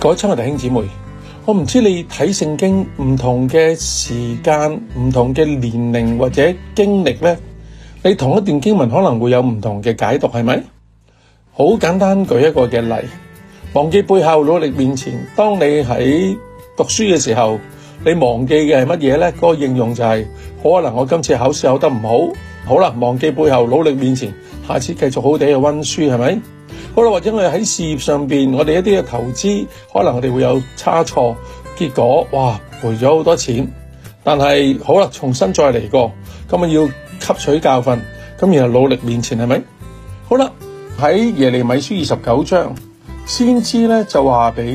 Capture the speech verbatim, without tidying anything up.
各位親愛弟兄姊妹，我唔知你睇聖經唔同嘅時間、唔同嘅年齡或者經歷呢，你同一段經文可能會有唔同嘅解讀，係咪？好簡單舉一個嘅例，忘記背後，努力面前。當你喺讀書嘅時候，你忘記嘅係乜嘢呢？嗰個應用就係，可能我今次考試考得唔好，好啦，忘記背後，努力面前，下次繼續好地去溫書，係咪？好啦，或者我哋喺事業上邊，我哋一啲嘅投資，可能我哋會有差錯，結果哇賠咗好多錢，但係好啦，重新再嚟過，咁啊要吸取教訓，咁然後努力面前，係咪？好啦，喺耶利米書二十九章，先知咧就話俾